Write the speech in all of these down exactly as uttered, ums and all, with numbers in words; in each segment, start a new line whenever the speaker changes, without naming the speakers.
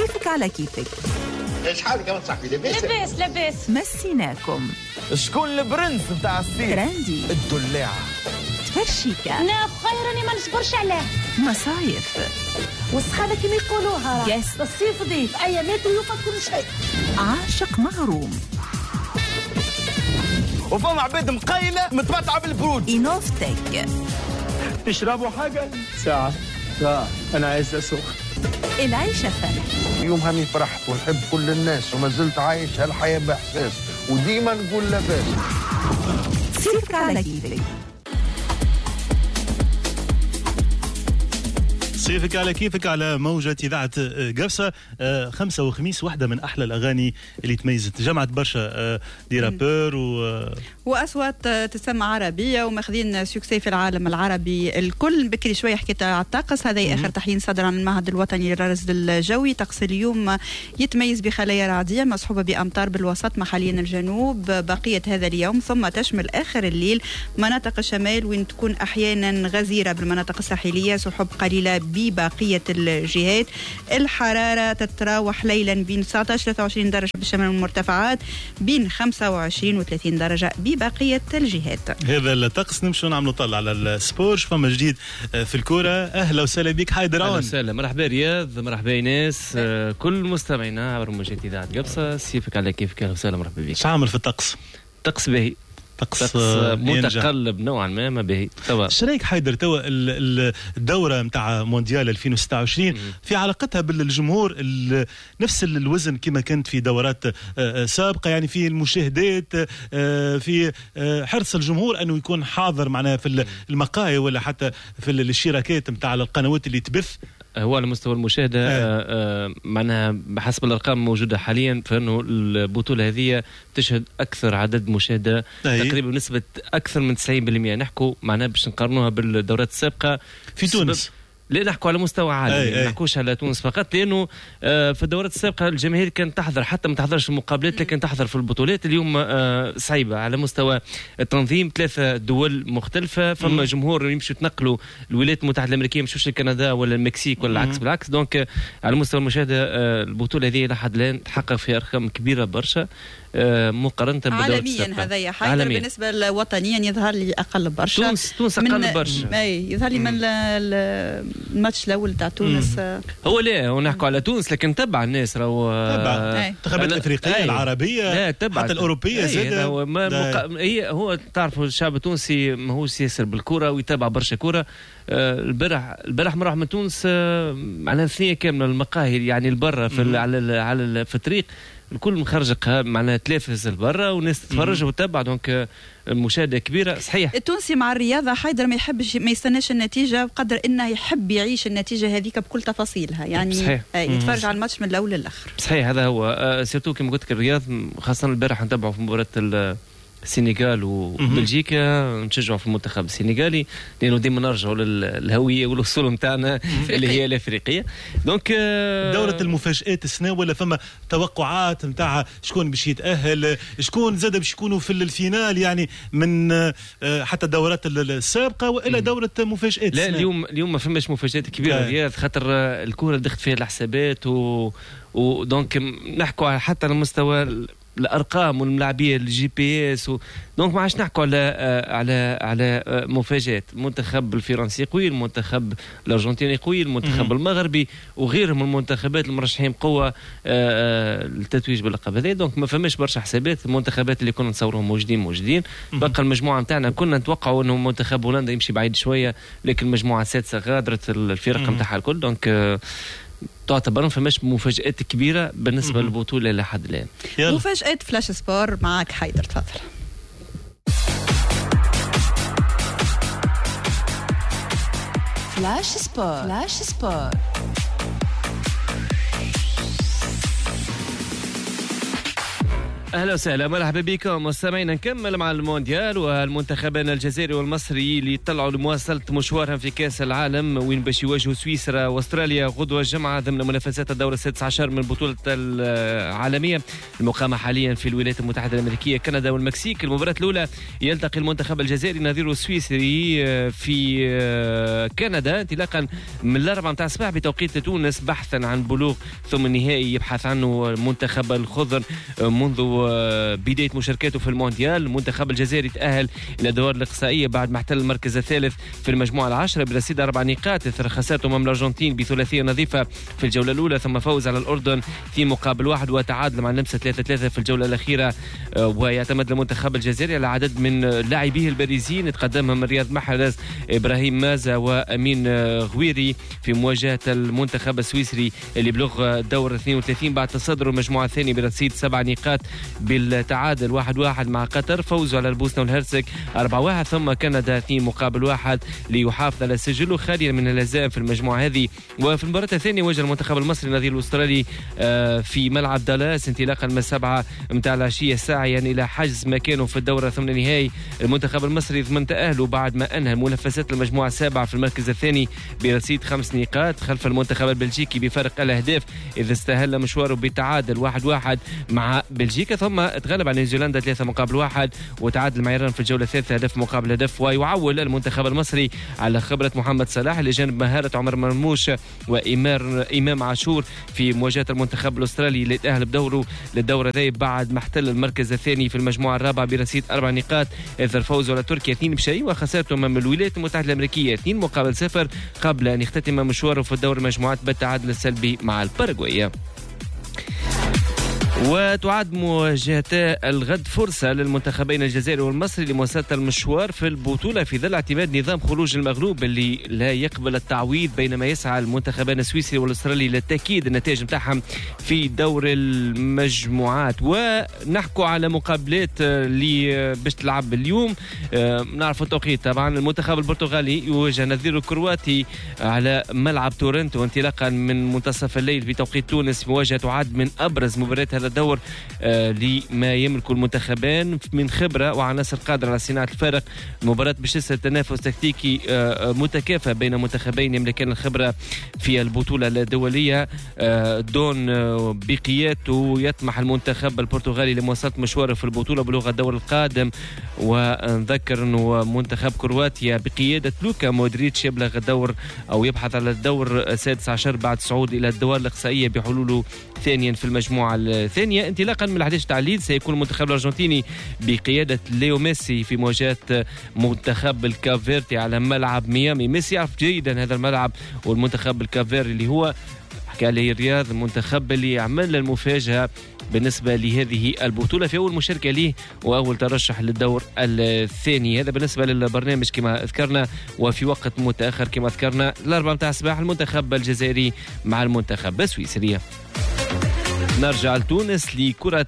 كيفك على كيفك.
ايش حالك يا صاحبي؟ لاباس
لاباس لاباس.
مسيناكم.
شكون البرنس نتاع السير؟
ترندي.
الدلاعة.
تفرشيكا.
انا خيرني ما نصبرش عليه.
مصايف.
والصحابة كما يقولوها
يس.
الصيف ضيف ايامات يفكر شيء.
عاشق مغروم.
وفما عباد مقيلة متمتعة بالبرود.
إنوفتك.
تشربوا حاجة؟ ساعة ساعة أنا عايز أسوق.
العيشة فرح.
يوم هاني فرحت ونحب كل الناس وما زلت عايش هالحياة بإحساس وديما نقول لاباس.
كيفك على كيفك.
صيفك على كيفك على موجة إذاعة قفصة. آه خمسة وخميس واحدة من أحلى الأغاني اللي تميزت، جمعت برشا آه دي رابور و...
وأصوات تسمى عربية وماخذين سوكسي في العالم العربي الكل. بكري شوية حكيت على الطقس، هذا آخر تحليل صدر عن المعهد الوطني للرصد الجوي. طقس اليوم يتميز بخلايا رعدية مصحوبة بأمطار بالوسط مع حاليا الجنوب بقية هذا اليوم، ثم تشمل آخر الليل مناطق الشمال وين تكون أحيانا غزيرة بالمناطق الساحلية، سحب قليلة ببقية الجهات. الحرارة تتراوح ليلا بين تسعة عشر ثلاثة وعشرين درجة بالشمال والمرتفعات، بين خمسة وعشرين وثلاثين درجة ببقية الجهات.
هذا الطقس. نمشوا نعملوا طلع على السبور. فما جديد في الكرة. أهلا وسهلا بك حيدر.
أهلا وسهلا، مرحبا رياض، مرحبا ايناس، كل مستمعينا عبر موجات إذاعة قبصة. سيفك على كيفك. أهلا وسهلا، مرحبا بك.
شعمل في الطقس؟
طقس باهي، طقس متقلب نوعا ما ما باهي. توا
ايش رايك حيدر توا الدوره نتاع مونديال ألفين وستة وعشرين في علاقتها بالجمهور نفس الوزن كما كانت في دورات سابقه، يعني في المشاهدات، في حرص الجمهور انه يكون حاضر معنا في المقاهي ولا حتى في الشراكات نتاع القنوات اللي تبث؟
هو على مستوى المشاهدة آه. آه معناها بحسب الأرقام الموجودة حاليا فإنه البطولة هذه تشهد أكثر عدد مشاهدة أي. تقريبا بنسبة أكثر من تسعين بالمئة. نحكوا معناها باش نقارنوها بالدورات السابقة
في تونس.
لا نحكوا على مستوى عالمي، ما نحكوش على تونس فقط، لانه في الدورات السابقه الجماهير كانت تحضر، حتى ما تحضرش المقابلات لكن تحضر في البطولات. اليوم صعيبه على مستوى التنظيم، ثلاثه دول مختلفه، فما جمهور يمشوا يتنقلوا الولايات المتحده الامريكيه مشوش لكندا ولا المكسيك ولا العكس بالعكس. دونك على مستوى المشاهده البطوله هذه لحد الان تحقق فيها ارقام كبيره برشا مقارنة بالدورات
عالميا. هذا يا حيدر بالنسبة وطنيا يظهر لي أقل برشا.
تونس تونس أقل برشا.
أي يظهر لي من الماتش الأول تاع تونس.
هو لا هو نحكوا على تونس لكن تبع الناس راهو
تبع الانتخابات الأفريقية العربية لا تبع حتى الأوروبية زاد.
هو ما مق... هي هو تعرفوا الشعب التونسي ماهوش ياسر بالكرة ويتابع برشا كرة. البارح البارح مروح من تونس على ثنية كاملة المقاهي يعني البرة في على على في الطريق الكل مخرجق معناها تلافز البرة والناس تتفرج وتتبع. دونك المشاهدة كبيرة صحيح.
التونسي مع الرياضة حيدر ما يحبش ما يستناش النتيجة بقدر انه يحب يعيش النتيجة هذيك بكل تفاصيلها، يعني صحيح. يتفرج على الماتش من الاول للاخر.
صحيح هذا هو. سيرتو كما قلت لك الرياض خاصة البارح نتبعوا في مباراة السنغال وبلجيكا، نشجعوا في المنتخب السنغالي لانه ديما نرجعوا للهويه والاصول نتاعنا اللي هي الافريقيه. دونك
دوره المفاجات السنه ولا فما توقعات نتاع شكون باش يتاهل، شكون زاد باش يكونوا في الفينال، يعني من حتى الدورات السابقه والى دوره مفاجات
لا
السنة.
اليوم اليوم ما فماش مفاجات كبيره رياض خاطر الكره دخلت فيها الحسابات و ودونك نحكوا حتى على مستوى الارقام والملاعبيه الجي بي اس و... دونك ما عادش نحكوا على على على مفاجات. المنتخب الفرنسي قوي، المنتخب الارجنتيني قوي، المنتخب المغربي وغيرهم من المنتخبات المرشحين بقوه للتتويج باللقب هذا. دونك ما فماش برشا حسابات. المنتخبات اللي كنا نصوروهم موجودين موجودين. بقى المجموعه نتاعنا كنا نتوقعوا انه منتخب هولندا يمشي بعيد شويه لكن المجموعه السادسه غادرت الفرق نتاعها الكل. دونك تعتبر ما فماش مفاجآت كبيرة بالنسبة مم. للبطولة لحد الآن.
مفاجآت فلاش سبور معك حيدر، تفضل.
فلاش سبور. فلاش سبور.
اهلا وسهلا مرحبا بكم مستمعينا. نكمل مع المونديال والمنتخبان الجزائري والمصري اللي طلعوا لمواصله مشوارهم في كاس العالم وين باش يواجهوا سويسرا واستراليا غدوه الجمعه ضمن منافسات الدور السادس عشر من البطوله العالميه المقامه حاليا في الولايات المتحده الامريكيه كندا والمكسيك. المباراه الاولى يلتقي المنتخب الجزائري نظيره السويسري في كندا انطلاقا من الاربعه متاع الصباح بتوقيت تونس بحثا عن بلوغ ثم النهائي يبحث عنه المنتخب الخضر منذ بداية مشاركاته في المونديال. المنتخب الجزائري تأهل إلى الدور الإقصائية بعد ما احتل المركز الثالث في المجموعة العاشرة برصيد أربع نقاط إثر خسارته أمام الأرجنتين بثلاثية نظيفة في الجولة الأولى ثم فوز على الأردن في مقابل واحد وتعادل مع النمسا ثلاثة ثلاثة في الجولة الأخيرة. ويعتمد المنتخب الجزائري على عدد من لاعبيه البارزين يتقدمهم رياض محرز إبراهيم مازا وأمين غويري في مواجهة المنتخب السويسري اللي بلغ دور اثنين وثلاثين بعد تصدر المجموعة الثانية برصيد سبع نقاط بالتعادل واحد واحد مع قطر فوزوا على البوسنة والهرسك أربعة واحد ثم كندا اثنين مقابل واحد ليحافظ على سجله خاليا من الهزائم في المجموعة هذه. وفي المباراة الثانية واجه المنتخب المصري نظير الأسترالي في ملعب دالاس انطلاقا من السبعة متاع العشية ساعيا إلى حجز مكانه في الدورة ثمن النهائي. المنتخب المصري ضمن تأهله بعد ما أنهى منافسات المجموعة السابعة في المركز الثاني برصيد خمس نقاط خلف المنتخب البلجيكي بفرق الأهداف إذ استهل مشواره بالتعادل واحد واحد مع بلجيكا ثم تغلب على نيوزيلندا ثلاثة مقابل واحد وتعادل مع إيران في الجولة الثالثة هدف مقابل هدف. ويعول المنتخب المصري على خبرة محمد صلاح لجانب مهارة عمر مرموش وإمار إمام عاشور في مواجهة المنتخب الأسترالي اللي تأهل بدوره للدورة ذي بعد ما احتل المركز الثاني في المجموعة الرابعة برصيد أربع نقاط إثر فوزه على تركيا اثنين بشيء وخسارته أمام الولايات المتحدة الأمريكية اثنين مقابل صفر قبل أن يختتم مشواره في الدور المجموعات بالتعادل السلبي مع الباراغواي. وتعد مواجهتا الغد فرصة للمنتخبين الجزائري والمصري لمواصلة المشوار في البطولة في ظل اعتماد نظام خروج المغلوب اللي لا يقبل التعويض بينما يسعى المنتخبان السويسري والأسترالي للتأكيد النتائج متاعهم في دور المجموعات. ونحكوا على مقابلات اللي باش تلعب اليوم نعرف التوقيت طبعا. المنتخب البرتغالي يواجه نظيره الكرواتي على ملعب تورنتو انطلاقا من منتصف الليل بتوقيت تونس. مواجهة تعد من أبرز مباريات هذا الدور آه لما يملك المنتخبان من خبرة وعناصر قادرة على صناعة الفارق. المباراة باش تسهل تنافس تكتيكي آه متكافئ بين منتخبين يملكان الخبرة في البطولة الدولية. آه دون آه بقيادته يطمح المنتخب البرتغالي لمواصلة مشواره في البطولة بلغة الدور القادم. ونذكر أنه منتخب كرواتيا بقيادة لوكا مودريتش يبلغ الدور أو يبحث على الدور السادس عشر بعد صعود إلى الدور الإقصائية بحلوله ثانيا في المجموعة الثانية. انطلاقا من الحديث تعليل سيكون المنتخب الأرجنتيني بقيادة ليو ميسي في مواجهة منتخب الكافيردي على ملعب ميامي. ميسي يعرف جيدا هذا الملعب والمنتخب الكافيردي اللي هو حكى عليه رياض المنتخب اللي عمل المفاجأة بالنسبة لهذه البطولة في أول مشاركة ليه وأول ترشح للدور الثاني. هذا بالنسبة للبرنامج كما أذكرنا وفي وقت متأخر كما أذكرنا الأربعة متاع الصباح المنتخب الجزائري مع المنتخب السويسري. نرجع لتونس لكرة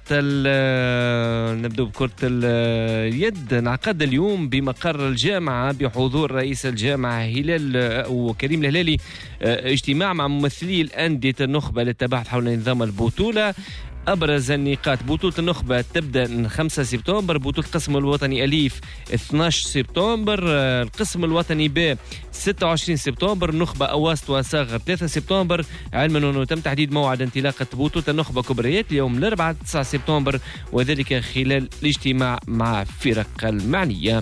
نبدأ بكرة اليد. انعقد اليوم بمقر الجامعة بحضور رئيس الجامعة هلال وكريم الهلالي اجتماع مع ممثلي الأندية النخبة للتباحث حول نظام البطولة. أبرز النقاط بطولة النخبة تبدأ من خمسة سبتمبر، بطولة القسم الوطني أليف اثني عشر سبتمبر، القسم الوطني ب ستة وعشرين سبتمبر، النخبة أواسط وصغر ثلاثة سبتمبر. علما أنه تم تحديد موعد انطلاقة بطولة النخبة كبريات اليوم الأربعاء تسعة سبتمبر وذلك خلال الاجتماع مع فرق المعنية.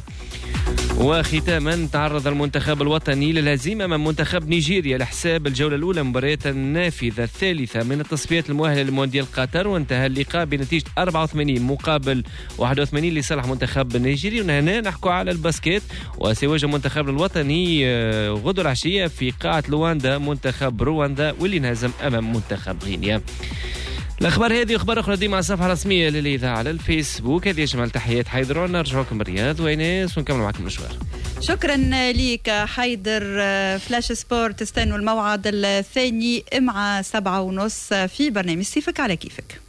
وختاما تعرض المنتخب الوطني للهزيمة من منتخب نيجيريا لحساب الجولة الأولى مباريات النافذة الثالثة من التصفيات المؤهلة لمونديال قطر وانتهى اللقاء بنتيجة أربعة وثمانين مقابل واحد وثمانين لصالح منتخب نيجيريا. وهنا نحكوا على الباسكت وسيواجه منتخب الوطني غدو العشية في قاعة لواندا منتخب رواندا واللي انهزم أمام منتخب غينيا. الأخبار هذه أخبار أخرى ديما على الصفحة الرسمية للإذاعة على الفيسبوك. هذه جمال تحيات حيدر ونرجع لكم بالرياض وإناس ونكمل معكم المشوار.
شكرا لك حيدر. فلاش سبورت تستنوا الموعد الثاني مع سبعة ونص في برنامج سيفك على كيفك.